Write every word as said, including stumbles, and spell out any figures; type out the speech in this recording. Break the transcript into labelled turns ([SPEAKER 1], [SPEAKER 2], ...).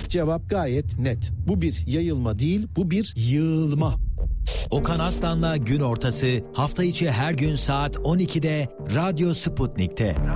[SPEAKER 1] Cevap gayet net. Bu bir yayılma değil, bu bir yığılma.
[SPEAKER 2] Okan Aslan'la Gün Ortası hafta içi her gün saat on ikide Radyo Sputnik'te.